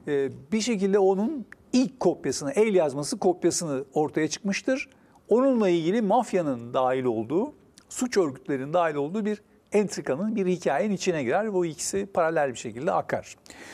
bir şekilde onun ilk kopyasını, el yazması kopyasını ortaya çıkmıştır. Onunla ilgili mafyanın dahil olduğu, suç örgütlerinin dahil olduğu bir entrikanın, bir hikayenin içine girer. Bu ikisi paralel bir şekilde akar.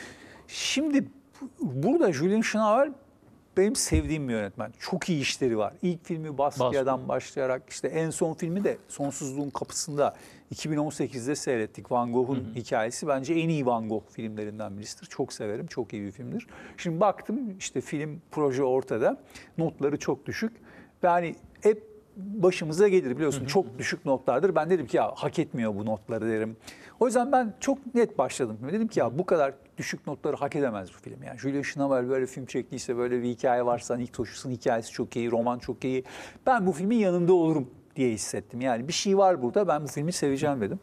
Şimdi burada Julian Schnabel benim sevdiğim bir yönetmen. Çok iyi işleri var. İlk filmi Baskia'dan başlayarak işte en son filmi de Sonsuzluğun Kapısı'nda 2018'de seyrettik. Van Gogh'un hikayesi bence en iyi Van Gogh filmlerinden birisidir. Çok severim. Çok iyi bir filmdir. Şimdi baktım işte film proje ortada. Notları çok düşük. Ve hani hep başımıza gelir biliyorsun. Çok düşük notlardır. Ben dedim ki ya hak etmiyor bu notları derim. O yüzden ben çok net başladım. Dedim ki ya bu kadar düşük notları hak edemez bu film. Yani Julian Schnabel böyle film çektiyse, böyle bir hikaye varsa, Nick Toshus'un hikayesi çok iyi, roman çok iyi. Ben bu filmin yanında olurum diye hissettim. Yani bir şey var burada, ben bu filmi seveceğim dedim.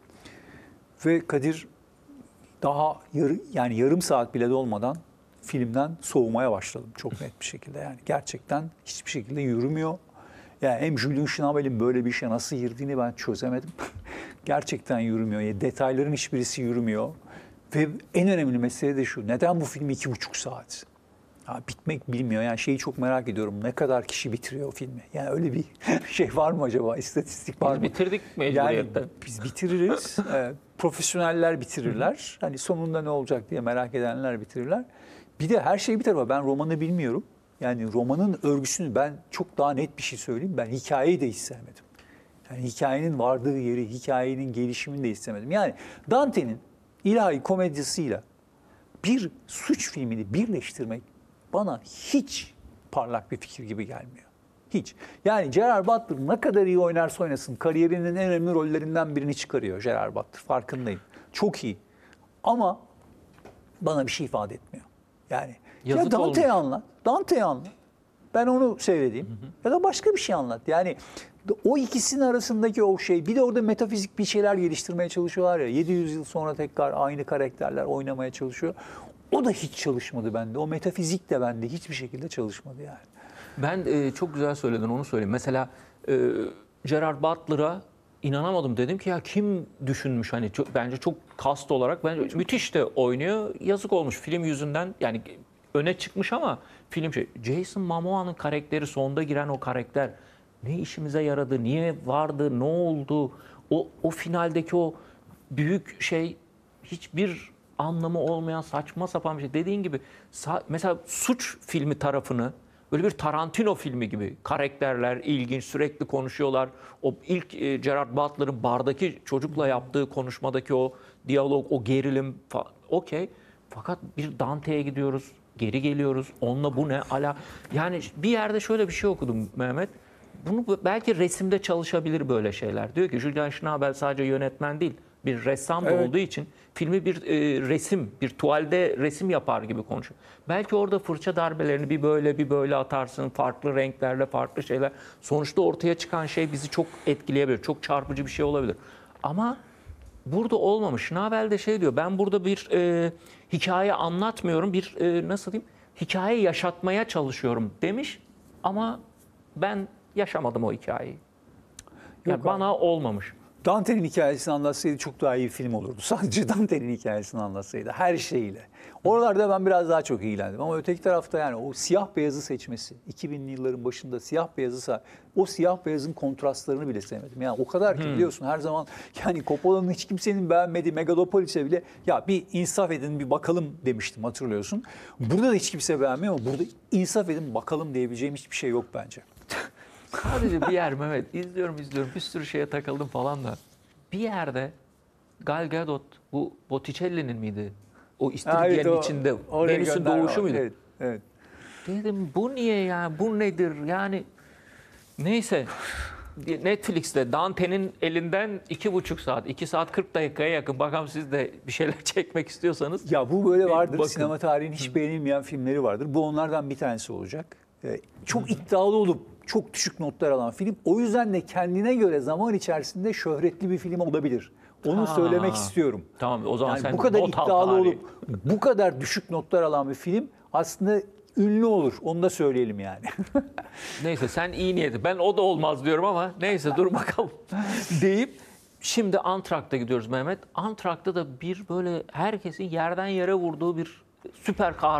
Ve Kadir daha yarım saat bile dolmadan filmden soğumaya başladım çok net bir şekilde. Yani gerçekten hiçbir şekilde yürümüyor. Yani hem Julian Schnabel'in böyle bir işe nasıl girdiğini ben çözemedim. Gerçekten yürümüyor. Yani detayların hiçbirisi yürümüyor. Ve en önemli mesele de şu. Neden bu film 2,5 saat? Ya bitmek bilmiyor. Yani şeyi çok merak ediyorum. Ne kadar kişi bitiriyor o filmi? Yani öyle bir şey var mı acaba? İstatistik var mı? Biz bitirdik mecburiyetten. Yani biz bitiririz. Profesyoneller bitirirler. Hani sonunda ne olacak diye merak edenler bitirirler. Bir de her şey bir tarafa. Ben romanı bilmiyorum. Yani romanın örgüsünü ben çok daha net bir şey söyleyeyim. Ben hikayeyi de hiç sevmedim. Yani hikayenin vardığı yeri, hikayenin gelişimini de istemedim. Yani Dante'nin ilahi komedyasıyla bir suç filmini birleştirmek bana hiç parlak bir fikir gibi gelmiyor. Hiç. Yani Gerard Butler ne kadar iyi oynarsa oynasın kariyerinin en önemli rollerinden birini çıkarıyor Gerard Butler. Farkındayım. Çok iyi. Ama bana bir şey ifade etmiyor. Yani Yazık ya Dante'yi anlat. Dante'yi anlat. Ben onu seyredeyim. Ya da başka bir şey anlat. Yani o ikisinin arasındaki o şey, bir de orada metafizik bir şeyler geliştirmeye çalışıyorlar ya. 700 yıl sonra tekrar aynı karakterler oynamaya çalışıyor. O da hiç çalışmadı bende. O metafizik de bende hiçbir şekilde çalışmadı yani. Ben çok güzel söyledin, onu söyleyeyim. Mesela Gerard Butler'a inanamadım. Dedim ki ya kim düşünmüş, hani bence çok kast olarak bence müthiş de oynuyor. Yazık olmuş film yüzünden, yani öne çıkmış ama film şey. Jason Momoa'nın karakteri, sonda giren o karakter ne işimize yaradı, niye vardı, ne oldu? O finaldeki o büyük şey hiçbir anlamı olmayan saçma sapan bir şey. Dediğin gibi mesela suç filmi tarafını böyle bir Tarantino filmi gibi, karakterler ilginç, sürekli konuşuyorlar. O ilk Gerard Butler'ın bardaki çocukla yaptığı konuşmadaki o diyalog, o gerilim okey. Fakat bir Dante'ye gidiyoruz, geri geliyoruz. Onunla bu ne ala? Yani bir yerde şöyle bir şey okudum Mehmet. Bunu belki resimde çalışabilir böyle şeyler. Diyor ki Julian Schnabel sadece yönetmen değil, bir ressam da olduğu için filmi bir resim, bir tuvalde resim yapar gibi konuşuyor. Belki orada fırça darbelerini bir böyle bir böyle atarsın, farklı renklerle, farklı şeyler. Sonuçta ortaya çıkan şey bizi çok etkileyebilir, çok çarpıcı bir şey olabilir. Ama burada olmamış. Schnabel de şey diyor, ben burada bir hikaye anlatmıyorum, bir nasıl diyeyim, hikaye yaşatmaya çalışıyorum demiş. Ama ben yaşamadım o hikayeyi. Yani bana olmamış. Dante'nin hikayesini anlatsaydı çok daha iyi bir film olurdu. Sadece Dante'nin hikayesini anlatsaydı her şeyiyle. Oralarda ben biraz daha çok ilgilendim. Ama öteki tarafta yani o siyah beyazı seçmesi, 2000'li yılların başında siyah beyazısa o siyah beyazın kontrastlarını bile sevmedim. Yani o kadar ki biliyorsun her zaman yani Coppola'nın hiç kimsenin beğenmediği Megalopolis'e bile ya bir insaf edin bir bakalım demiştim, hatırlıyorsun. Burada da hiç kimse beğenmiyor ama burada insaf edin bakalım diyebileceğim hiçbir şey yok bence. Sadece bir yer Mehmet, izliyorum bir sürü şeye takıldım falan da. Bir yerde Gal Gadot, bu Botticelli'nin miydi? O İstiridye'nin içinde Venüs'ün doğuşu muydu? Evet, evet. Dedim bu niye ya, bu nedir yani? Neyse, Netflix'te Dante'nin elinden 2,5 saat, 2 saat 40 dakikaya yakın. Bakalım siz de bir şeyler çekmek istiyorsanız. Ya bu böyle vardır. Bakın. Sinema tarihinin hiç beğenilmeyen filmleri vardır. Bu onlardan bir tanesi olacak. Çok iddialı olup çok düşük notlar alan film. O yüzden de kendine göre zaman içerisinde şöhretli bir film olabilir. Onu söylemek istiyorum. Tamam, o zaman yani sen bu kadar not al iddialı tarihi. olup bu kadar düşük notlar alan bir film aslında ünlü olur. Onu da söyleyelim yani. Neyse, sen iyi niyetli. Ben o da olmaz diyorum ama neyse dur bakalım deyip şimdi Antrak'ta gidiyoruz Mehmet. Antrak'ta da bir böyle herkesin yerden yere vurduğu bir süper kahraman